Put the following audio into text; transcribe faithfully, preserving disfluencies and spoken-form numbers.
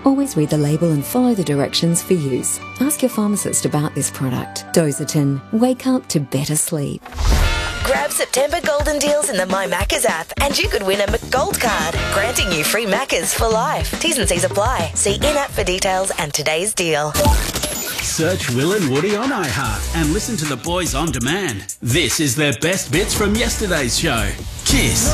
Always read the label and follow the directions for use. Ask your pharmacist about this product. Dositin. Wake up to better sleep. Grab September golden deals in the My Maccas app and you could win a McGold card, granting you free Maccas for life. T's and C's apply. See in-app for details and today's deal. Search Will and Woody on iHeart and listen to the boys on demand. This is their best bits from yesterday's show. Kiss.